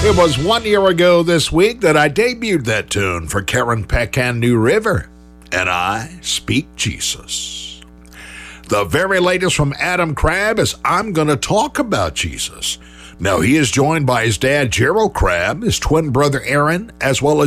It was 1 year ago this week that I debuted that tune for Karen Peck and New River, and I Speak Jesus. The very latest from Adam Crabb is I'm Gonna Talk About Jesus. Now, he is joined by his dad, Gerald Crabb, his twin brother, Aaron, as well as